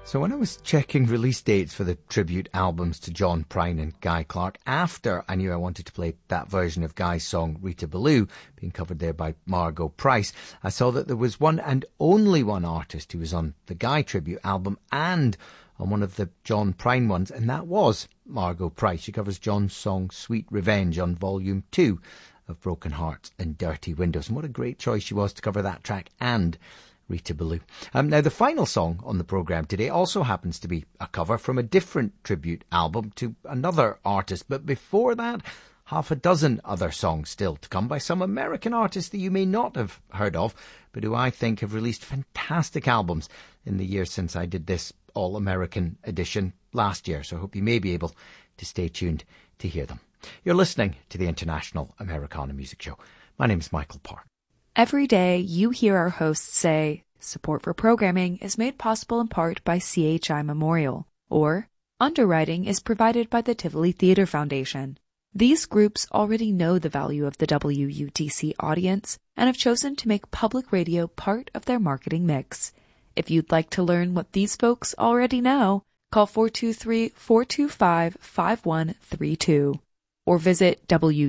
So when I was checking release dates for the tribute albums to John Prine and Guy Clark, after I knew I wanted to play that version of Guy's song Rita Ballou, being covered there by Margot Price, I saw that there was one and only one artist who was on the Guy tribute album and on one of the John Prine ones, and that was Margot Price. She covers John's song Sweet Revenge on Volume 2 of Broken Hearts and Dirty Windows. And what a great choice she was to cover that track and Rita Ballou. Now, the final song on the programme today also happens to be a cover from a different tribute album to another artist. But before that, half a dozen other songs still to come by some American artists that you may not have heard of, but who I think have released fantastic albums in the years since I did this all-American edition last year. So I hope you may be able to stay tuned to hear them. You're listening to the International Americana Music Show. My name is Michael Park. Every day, you hear our hosts say, support for programming is made possible in part by CHI Memorial, or underwriting is provided by the Tivoli Theatre Foundation. These groups already know the value of the WUTC audience and have chosen to make public radio part of their marketing mix. If you'd like to learn what these folks already know, call 423-425-5132 or visit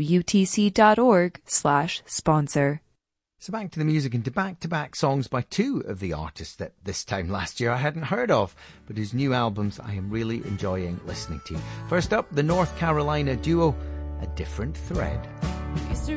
WUTC.org/sponsor. So back to the music and to back-to-back songs by two of the artists that this time last year I hadn't heard of, but whose new albums I am really enjoying listening to. First up, the North Carolina duo, A Different Thread.